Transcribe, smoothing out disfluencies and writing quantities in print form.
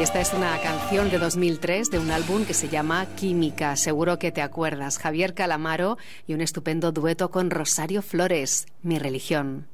esta es una canción de 2003 de un álbum que se llama Química. Seguro que te acuerdas. Javier Calamaro y un estupendo dueto con Rosario Flores, Mi religión.